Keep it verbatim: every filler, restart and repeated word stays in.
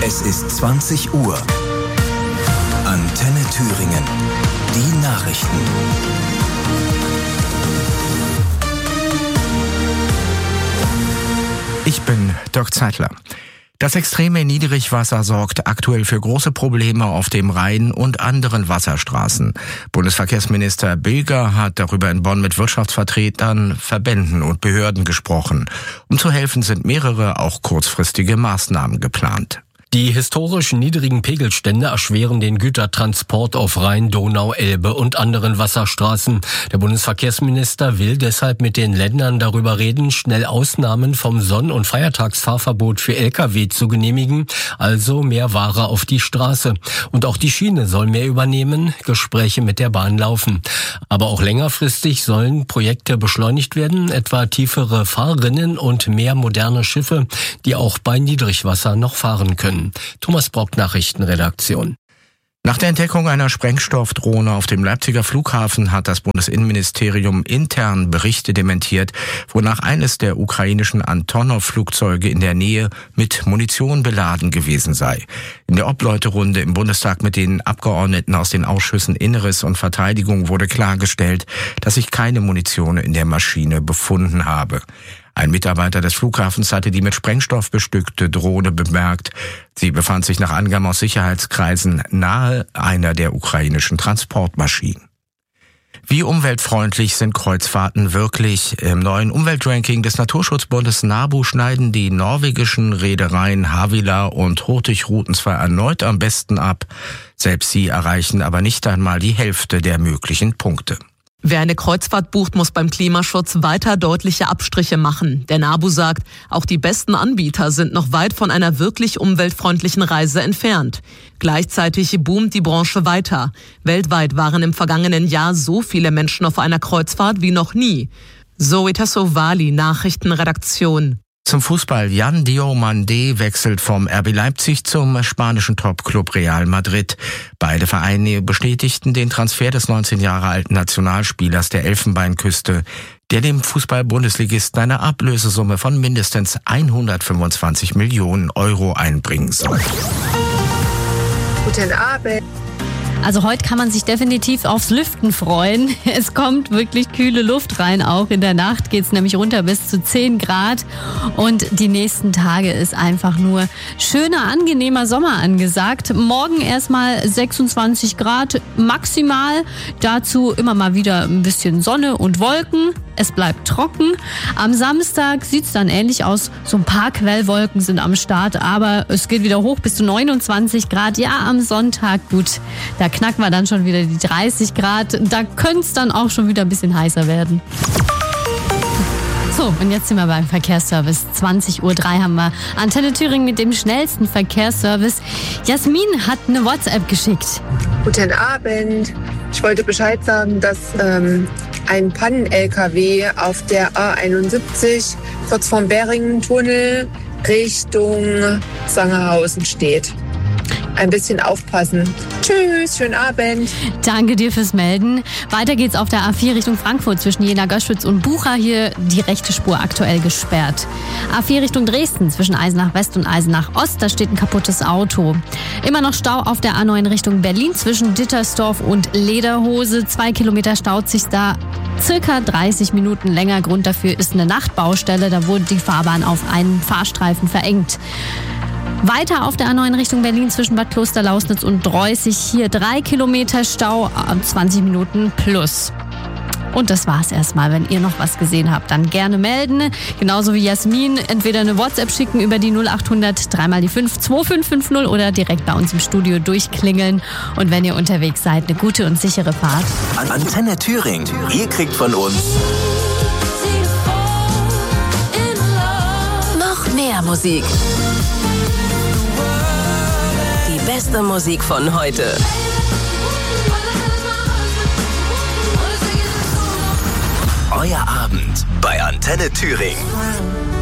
Es ist zwanzig Uhr. Antenne Thüringen. Die Nachrichten. Ich bin Dirk Zeitler. Das extreme Niedrigwasser sorgt aktuell für große Probleme auf dem Rhein und anderen Wasserstraßen. Bundesverkehrsminister Bilger hat darüber in Bonn mit Wirtschaftsvertretern, Verbänden und Behörden gesprochen. Um zu helfen, sind mehrere, auch kurzfristige Maßnahmen geplant. Die historisch niedrigen Pegelstände erschweren den Gütertransport auf Rhein, Donau, Elbe und anderen Wasserstraßen. Der Bundesverkehrsminister will deshalb mit den Ländern darüber reden, schnell Ausnahmen vom Sonn- und Feiertagsfahrverbot für L K W zu genehmigen, also mehr Ware auf die Straße. Und auch die Schiene soll mehr übernehmen, Gespräche mit der Bahn laufen. Aber auch längerfristig sollen Projekte beschleunigt werden, etwa tiefere Fahrrinnen und mehr moderne Schiffe, die auch bei Niedrigwasser noch fahren können. Thomas Brock, Nachrichtenredaktion. Nach der Entdeckung einer Sprengstoffdrohne auf dem Leipziger Flughafen hat das Bundesinnenministerium intern Berichte dementiert, wonach eines der ukrainischen Antonov-Flugzeuge in der Nähe mit Munition beladen gewesen sei. In der Obleuterunde im Bundestag mit den Abgeordneten aus den Ausschüssen Inneres und Verteidigung wurde klargestellt, dass sich keine Munition in der Maschine befunden habe. Ein Mitarbeiter des Flughafens hatte die mit Sprengstoff bestückte Drohne bemerkt. Sie befand sich nach Angaben aus Sicherheitskreisen nahe einer der ukrainischen Transportmaschinen. Wie umweltfreundlich sind Kreuzfahrten wirklich? Im neuen Umweltranking des Naturschutzbundes NABU schneiden die norwegischen Reedereien Havila und Hurtigruten zwar erneut am besten ab, selbst sie erreichen aber nicht einmal die Hälfte der möglichen Punkte. Wer eine Kreuzfahrt bucht, muss beim Klimaschutz weiter deutliche Abstriche machen. Der NABU sagt, auch die besten Anbieter sind noch weit von einer wirklich umweltfreundlichen Reise entfernt. Gleichzeitig boomt die Branche weiter. Weltweit waren im vergangenen Jahr so viele Menschen auf einer Kreuzfahrt wie noch nie. Zoe Tassovali, Nachrichtenredaktion. Zum Fußball. Jan Diomande wechselt vom R B Leipzig zum spanischen Topclub Real Madrid. Beide Vereine bestätigten den Transfer des neunzehn Jahre alten Nationalspielers der Elfenbeinküste, der dem Fußball-Bundesligisten eine Ablösesumme von mindestens hundertfünfundzwanzig Millionen Euro einbringen soll. Guten Abend. Also heute kann man sich definitiv aufs Lüften freuen. Es kommt wirklich kühle Luft rein. Auch in der Nacht geht es nämlich runter bis zu zehn Grad. Und die nächsten Tage ist einfach nur schöner, angenehmer Sommer angesagt. Morgen erstmal sechsundzwanzig Grad maximal. Dazu immer mal wieder ein bisschen Sonne und Wolken. Es bleibt trocken. Am Samstag sieht es dann ähnlich aus. So ein paar Quellwolken sind am Start, aber es geht wieder hoch bis zu neunundzwanzig Grad. Ja, am Sonntag, gut, da knacken wir dann schon wieder die dreißig Grad. Da könnte es dann auch schon wieder ein bisschen heißer werden. So, und jetzt sind wir beim Verkehrsservice. zwanzig Uhr drei haben wir Antenne Thüringen mit dem schnellsten Verkehrsservice. Jasmin hat eine WhatsApp geschickt. Guten Abend. Ich wollte Bescheid sagen, dass ähm, ein Pannen-L K W auf der A einundsiebzig kurz vorm Beringen-Tunnel Richtung Sangerhausen steht. Ein bisschen aufpassen. Tschüss, schönen Abend. Danke dir fürs Melden. Weiter geht's auf der A vier Richtung Frankfurt zwischen Jena-Göschwitz und Bucha. Hier die rechte Spur aktuell gesperrt. A vier Richtung Dresden zwischen Eisenach West und Eisenach Ost. Da steht ein kaputtes Auto. Immer noch Stau auf der A neun Richtung Berlin zwischen Dittersdorf und Lederhose. Zwei Kilometer staut sich da circa dreißig Minuten länger. Grund dafür ist eine Nachtbaustelle. Da wurde die Fahrbahn auf einen Fahrstreifen verengt. Weiter auf der A neun Richtung Berlin zwischen Bad Klosterlausnitz und Dreußig. Hier drei Kilometer Stau, zwanzig Minuten plus. Und das war's erstmal. Wenn ihr noch was gesehen habt, dann gerne melden. Genauso wie Jasmin. Entweder eine WhatsApp schicken über die null acht hundert drei mal die fünf zwei fünf fünf null oder direkt bei uns im Studio durchklingeln. Und wenn ihr unterwegs seid, eine gute und sichere Fahrt. Antenne Thüringen. Ihr kriegt von uns noch mehr Musik. Die beste Musik von heute. Euer Abend bei Antenne Thüringen.